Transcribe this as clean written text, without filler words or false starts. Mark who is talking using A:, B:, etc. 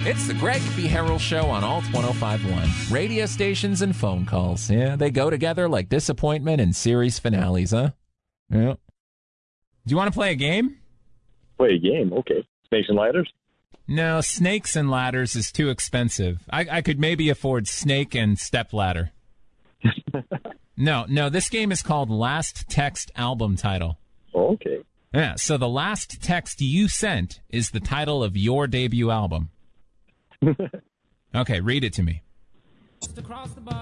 A: It's the Greg B. Harrell Show on Alt 105.1. Radio stations and phone calls. Yeah, they go together like disappointment and series finales, huh? Yeah. Do you want to play a game?
B: Play a game, okay. Snakes and ladders?
A: No, snakes and ladders is too expensive. I could maybe afford snake and step ladder. No, this game is called Last Text Album Title.
B: Oh, okay.
A: Yeah, so the last text you sent is the title of your debut album. Okay, read it to me.